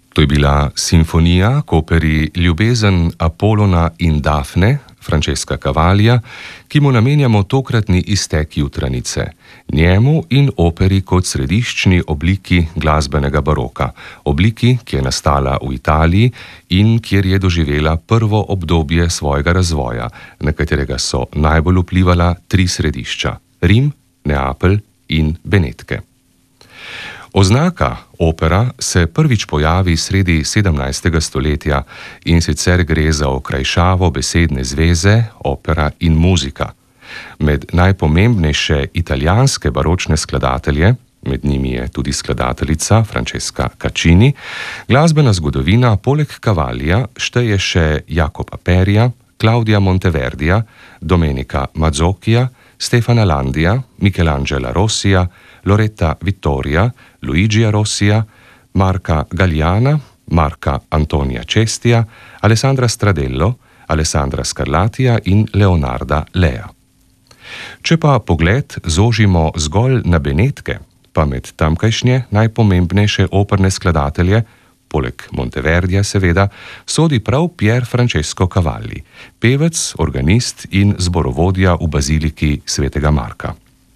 To je bila simfonija k operi Ljubezen Apolona in Dafne, Francesca Cavaglia, ki mu namenjamo tokratni iztek jutranice, njemu in operi kot središčni obliki glasbenega baroka, obliki, ki je nastala v Italiji in kjer je doživela prvo obdobje svojega razvoja, na katerega so najbolj vplivala tri središča: Rim, Neapelj in Benetke. Oznaka opera se prvič pojavi sredi 17. stoletja, in sicer gre za okrajšavo besedne zveze opera in muzika. Med najpomembnejše italijanske baročne skladatelje, med njimi je tudi skladateljica Francesca Caccini, glasbena zgodovina poleg Cavaglija šteje še Jacopa Perija, Claudia Monteverdija, Domenica Mazzoccija, Stefana Landija, Michelangela Rossija, Loretta Vittoria, Luigija Rossija, Marca Galliana, Marca Antonia Cestija, Alessandra Stradello, Alessandra Scarlatija in Leonarda Lea. Če pa pogled zožimo zgolj na Benetke, pa med tamkajšnje najpomembnejše operne skladatelje, poleg Monteverdija seveda, sodi prav Pier Francesco Cavalli, pevec, organist in zborovodja v baziliki svetega Marka.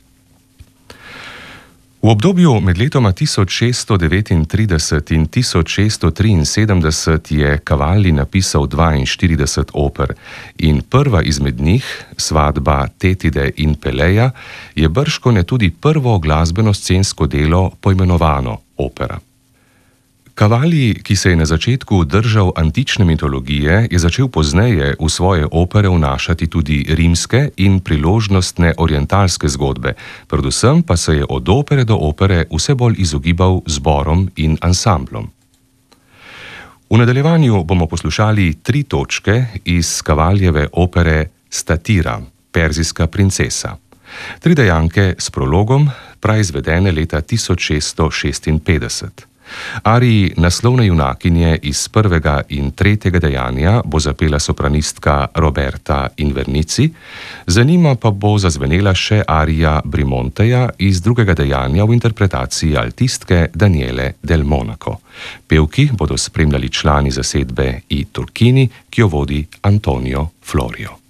V obdobju med letoma 1639 in 1673 je Cavalli napisal 42 oper in prva izmed njih, Svadba Tetide in Peleja, je bržkone tudi prvo glasbeno-scensko delo poimenovano opera. Cavalli, ki se je na začetku držal antične mitologije, je začel pozneje v svoje opere vnašati tudi rimske in priložnostne orientalske zgodbe, predvsem pa se je od opere do opere vse bolj izogibal zborom in ansamblom. V nadaljevanju bomo poslušali 3 točke iz Cavallijeve opere Statira, Perzijska princesa. 3 dejanke s prologom, praizvedene leta 1656. Ariji naslovne junakinje iz 1. in 3. dejanja bo zapela sopranistka Roberta Invernici, za njima pa bo zazvenela še arija Brimonteja iz 2. dejanja v interpretaciji altistke Daniele Del Monaco. Pevki bodo spremljali člani zasedbe I Turchini, ki jo vodi Antonio Florio.